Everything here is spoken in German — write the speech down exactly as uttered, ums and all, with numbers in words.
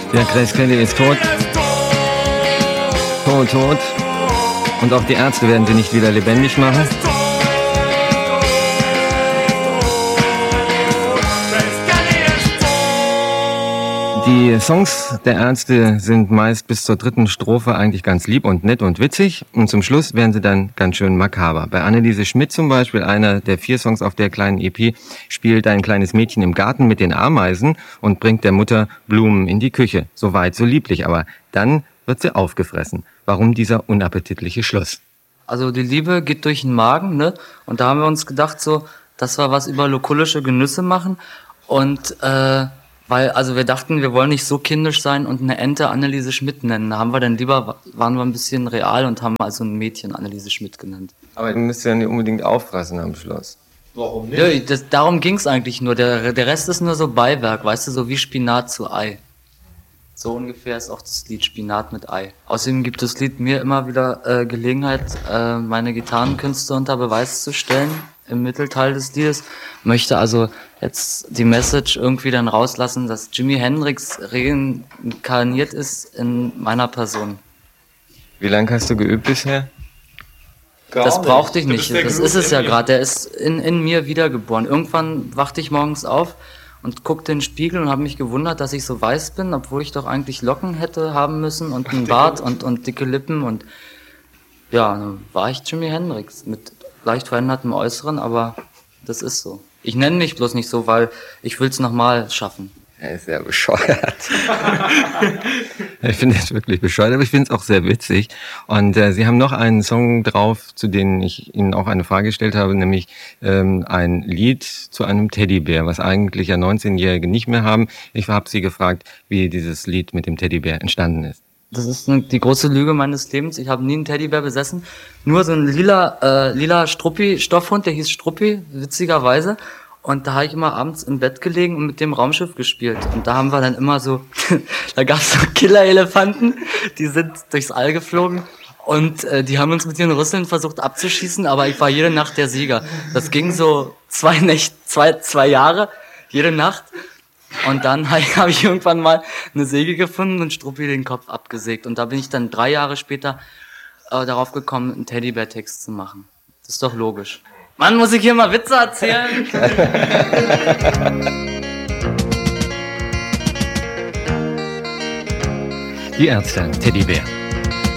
Ja, Grace Kelly ist tot. Tot, tot. Und auch die Ärzte werden sie nicht wieder lebendig machen. Die Songs der Ärzte sind meist bis zur dritten Strophe eigentlich ganz lieb und nett und witzig. Und zum Schluss werden sie dann ganz schön makaber. Bei Anneliese Schmidt zum Beispiel, einer der vier Songs auf der kleinen E P, spielt ein kleines Mädchen im Garten mit den Ameisen und bringt der Mutter Blumen in die Küche. So weit, so lieblich. Aber dann wird sie aufgefressen. Warum dieser unappetitliche Schluss? Also die Liebe geht durch den Magen, ne? Und da haben wir uns gedacht, so, dass wir was über lokulische Genüsse machen. Und äh, weil, also wir dachten, wir wollen nicht so kindisch sein und eine Ente Anneliese Schmidt nennen. Da haben wir dann lieber, waren wir ein bisschen real und haben also ein Mädchen Anneliese Schmidt genannt. Aber du müsst ja nicht unbedingt auffressen am Schluss. Warum nicht? Ja, das, darum ging's eigentlich nur. Der, der Rest ist nur so Beiwerk, weißt du, so wie Spinat zu Ei. So ungefähr ist auch das Lied Spinat mit Ei. Außerdem gibt das Lied mir immer wieder äh, Gelegenheit, äh, meine Gitarrenkünste unter Beweis zu stellen im Mittelteil des Liedes. Möchte also jetzt die Message irgendwie dann rauslassen, dass Jimi Hendrix reinkarniert ist in meiner Person. Wie lange hast du geübt bisher? Gar Das brauchte ich nicht. nicht. Das ist es ja gerade. Der ist in, in mir wiedergeboren. Irgendwann wachte ich morgens auf und guckte in den Spiegel und habe mich gewundert, dass ich so weiß bin, obwohl ich doch eigentlich Locken hätte haben müssen und einen Bart und, und dicke Lippen. Und ja, dann war ich Jimi Hendrix mit leicht verändertem Äußeren, aber das ist so. Ich nenne mich bloß nicht so, weil ich will es nochmal schaffen. Er ist sehr bescheuert. Ich finde es wirklich bescheuert, aber ich finde es auch sehr witzig. Und äh, Sie haben noch einen Song drauf, zu dem ich Ihnen auch eine Frage gestellt habe, nämlich ähm, ein Lied zu einem Teddybär, was eigentlich ja neunzehnjährige nicht mehr haben. Ich habe Sie gefragt, wie dieses Lied mit dem Teddybär entstanden ist. Das ist die große Lüge meines Lebens. Ich habe nie einen Teddybär besessen. Nur so ein lila, äh, lila Struppi-Stoffhund, der hieß Struppi, witzigerweise. Und da habe ich immer abends im Bett gelegen und mit dem Raumschiff gespielt. Und da haben wir dann immer so, da gab es so Killer-Elefanten, die sind durchs All geflogen. Und äh, die haben uns mit ihren Rüsseln versucht abzuschießen, aber ich war jede Nacht der Sieger. Das ging so zwei, Nächte, zwei, zwei Jahre, jede Nacht. Und dann habe ich irgendwann mal eine Säge gefunden und Struppi den Kopf abgesägt. Und da bin ich dann drei Jahre später äh, darauf gekommen, einen Teddybär-Text zu machen. Das ist doch logisch. Mann, muss ich hier mal Witze erzählen? Die Ärzte, Teddybär.